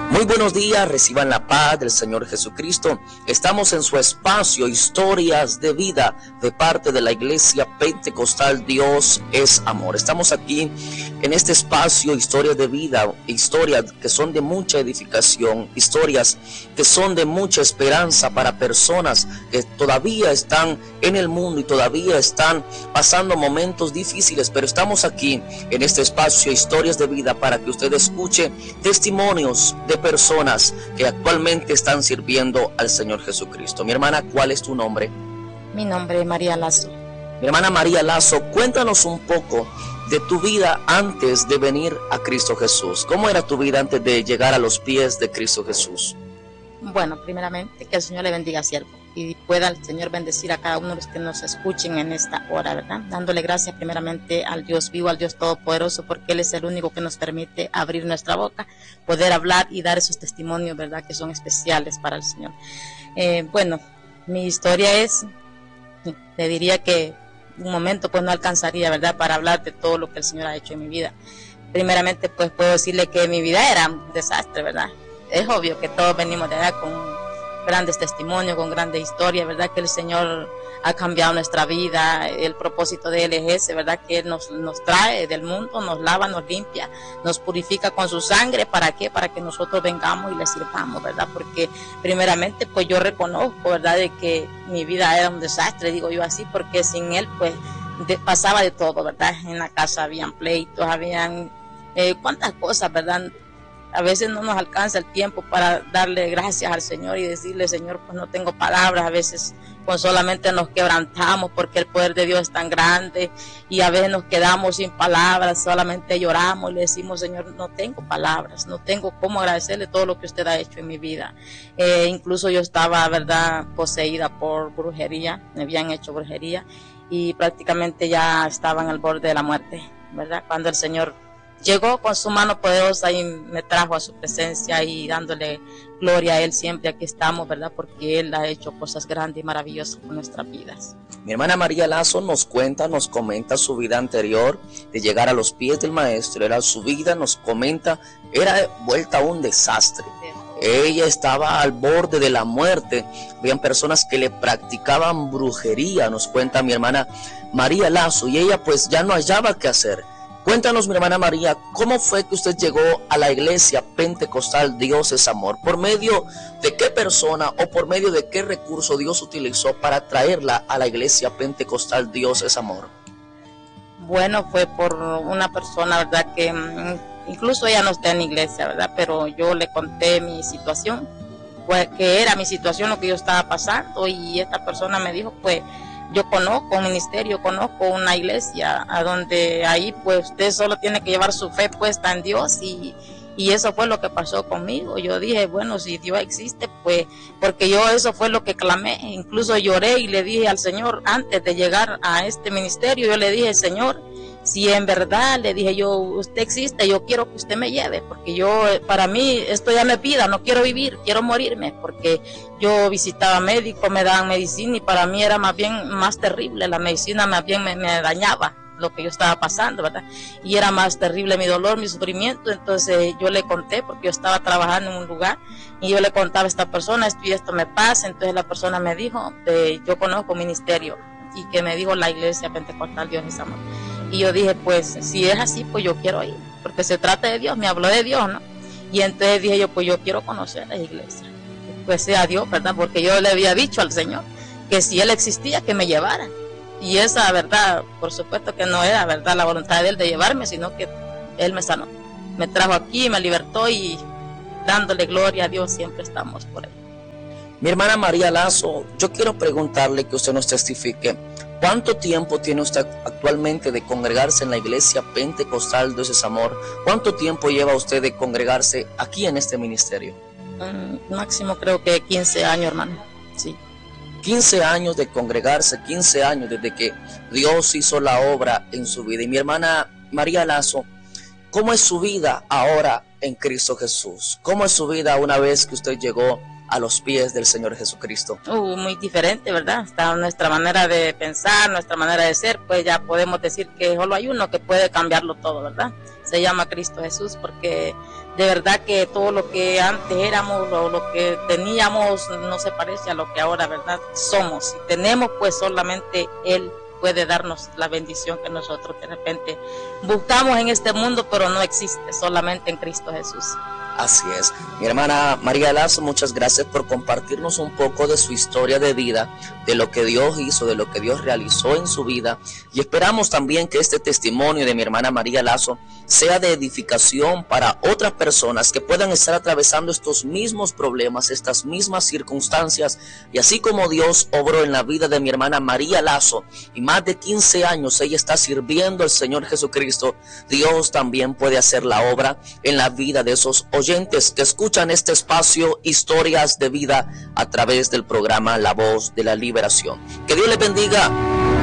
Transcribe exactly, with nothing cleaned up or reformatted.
Muy buenos días, reciban la paz del Señor Jesucristo. Estamos en su espacio Historias de Vida de parte de la Iglesia Pentecostal Dios es Amor. Estamos aquí en este espacio Historias de Vida, historias que son de mucha edificación, historias que son de mucha esperanza para personas que todavía están en el mundo y todavía están pasando momentos difíciles, pero estamos aquí en este espacio Historias de Vida para que usted escuche testimonios de personas que actualmente están sirviendo al Señor Jesucristo. Mi hermana, ¿cuál es tu nombre? Mi nombre es María Lazo. Mi hermana María Lazo, cuéntanos un poco de tu vida antes de venir a Cristo Jesús. ¿Cómo era tu vida antes de llegar a los pies de Cristo Jesús? Bueno, primeramente que el Señor le bendiga, siervo, y pueda el Señor bendecir a cada uno de los que nos escuchen en esta hora, ¿verdad? Dándole gracias primeramente al Dios vivo, al Dios todopoderoso, porque Él es el único que nos permite abrir nuestra boca, poder hablar y dar esos testimonios, ¿verdad?, que son especiales para el Señor. Eh, bueno, mi historia es, te diría que un momento pues no alcanzaría, ¿verdad?, para hablar de todo lo que el Señor ha hecho en mi vida. Primeramente pues puedo decirle que mi vida era un desastre, ¿verdad? Es obvio que todos venimos de allá con grandes testimonios, con grandes historias, ¿verdad? Que el Señor ha cambiado nuestra vida, el propósito de Él es ese, ¿verdad? Que Él nos, nos trae del mundo, nos lava, nos limpia, nos purifica con su sangre, ¿para qué? Para que nosotros vengamos y le sirvamos, ¿verdad? Porque primeramente, pues yo reconozco, ¿verdad? De que mi vida era un desastre, digo yo así, porque sin Él, pues, de, pasaba de todo, ¿verdad? En la casa habían pleitos, habían eh, cuántas cosas, ¿verdad? A veces no nos alcanza el tiempo para darle gracias al Señor y decirle, Señor, pues no tengo palabras. A veces pues solamente nos quebrantamos porque el poder de Dios es tan grande y a veces nos quedamos sin palabras, solamente lloramos y le decimos, Señor, no tengo palabras, no tengo cómo agradecerle todo lo que usted ha hecho en mi vida. Eh, incluso yo estaba, verdad, poseída por brujería, me habían hecho brujería y prácticamente ya estaba en el borde de la muerte, ¿verdad? Cuando el Señor llegó con su mano poderosa y me trajo a su presencia y dándole gloria a Él siempre. Aquí estamos, ¿verdad? Porque Él ha hecho cosas grandes y maravillosas con nuestras vidas. Mi hermana María Lazo nos cuenta, nos comenta su vida anterior de llegar a los pies del Maestro. Era su vida, nos comenta, era vuelta a un desastre. Ella estaba al borde de la muerte. Habían personas que le practicaban brujería, nos cuenta mi hermana María Lazo, y ella pues ya no hallaba qué hacer. Cuéntanos, mi hermana María, ¿cómo fue que usted llegó a la Iglesia Pentecostal Dios es Amor? ¿Por medio de qué persona o por medio de qué recurso Dios utilizó para traerla a la Iglesia Pentecostal Dios es Amor? Bueno, fue por una persona, ¿verdad?, que incluso ella no está en la iglesia, ¿verdad?, pero yo le conté mi situación, pues que era mi situación, lo que yo estaba pasando, y esta persona me dijo, pues, yo conozco un ministerio, conozco una iglesia a donde ahí pues usted solo tiene que llevar su fe puesta en Dios y, y eso fue lo que pasó conmigo. Yo dije, bueno, si Dios existe, pues, porque yo eso fue lo que clamé, incluso lloré y le dije al Señor, antes de llegar a este ministerio, yo le dije, Señor, si en verdad, le dije yo, usted existe, yo quiero que usted me lleve, porque yo, para mí, esto ya me pida, no quiero vivir, quiero morirme, porque yo visitaba médicos, me daban medicina y para mí era más bien más terrible, la medicina más bien me, me dañaba lo que yo estaba pasando, ¿verdad? Y era más terrible mi dolor, mi sufrimiento. Entonces yo le conté, porque yo estaba trabajando en un lugar, y yo le contaba a esta persona, esto y esto me pasa. Entonces la persona me dijo, eh, yo conozco ministerio, y que me dijo la Iglesia Pentecostal Dios es Amor. Y yo dije, pues, si es así, pues yo quiero ir, porque se trata de Dios, me habló de Dios, ¿no? Y entonces dije yo, pues yo quiero conocer la iglesia, pues sea Dios, ¿verdad? Porque yo le había dicho al Señor que si Él existía, que me llevara. Y esa verdad, por supuesto que no era, ¿verdad?, la voluntad de Él de llevarme, sino que Él me sanó, me trajo aquí, me libertó, y dándole gloria a Dios siempre estamos por Él. Mi hermana María Lazo, yo quiero preguntarle que usted nos testifique, ¿cuánto tiempo tiene usted actualmente de congregarse en la Iglesia Pentecostal Dios es Amor? ¿Cuánto tiempo lleva usted de congregarse aquí en este ministerio? Um, máximo creo que quince años, hermano, sí. quince años de congregarse, quince años desde que Dios hizo la obra en su vida. Y mi hermana María Lazo, ¿cómo es su vida ahora en Cristo Jesús? ¿Cómo es su vida una vez que usted llegó a los pies del Señor Jesucristo? Uh, muy diferente, ¿verdad? Está nuestra manera de pensar, nuestra manera de ser, pues ya podemos decir que solo hay uno que puede cambiarlo todo, ¿verdad? Se llama Cristo Jesús, porque de verdad que todo lo que antes éramos, lo, lo que teníamos, no se parece a lo que ahora, ¿verdad? Somos. Y tenemos, pues solamente Él puede darnos la bendición que nosotros de repente buscamos en este mundo, pero no existe, solamente en Cristo Jesús. Así es. Mi hermana María Lazo, muchas gracias por compartirnos un poco de su historia de vida, de lo que Dios hizo, de lo que Dios realizó en su vida. Y esperamos también que este testimonio de mi hermana María Lazo sea de edificación para otras personas que puedan estar atravesando estos mismos problemas, estas mismas circunstancias. Y así como Dios obró en la vida de mi hermana María Lazo, y más de quince años ella está sirviendo al Señor Jesucristo, Dios también puede hacer la obra en la vida de esos oyentes que escuchan este espacio Historias de Vida a través del programa La Voz de la Liberación. Que Dios les bendiga.